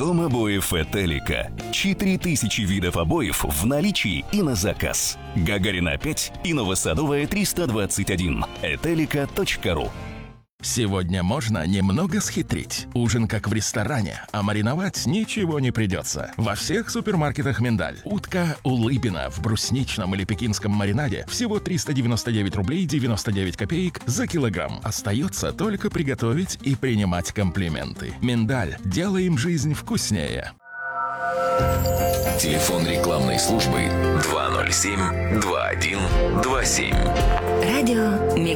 Дом обоев «Этелика». 4000 видов обоев в наличии и на заказ. Гагарина 5 и Новосадовая 321. Этелика.ру. Сегодня можно немного схитрить. Ужин как в ресторане, а мариновать ничего не придется. Во всех супермаркетах «Миндаль». Утка улыбина в брусничном или пекинском маринаде всего 399 рублей 99 копеек за килограмм. Остается только приготовить и принимать комплименты. «Миндаль». Делаем жизнь вкуснее. Телефон рекламной службы 207 2127. Радио